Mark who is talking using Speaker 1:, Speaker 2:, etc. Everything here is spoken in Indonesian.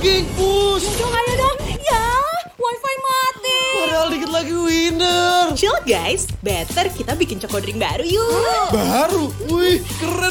Speaker 1: geng, push.
Speaker 2: Dong, ayo dong. Ya, wifi mati.
Speaker 1: Padahal dikit lagi winner.
Speaker 2: Chill guys, better kita bikin Choco Drink baru yuk.
Speaker 1: Baru? Wih, keren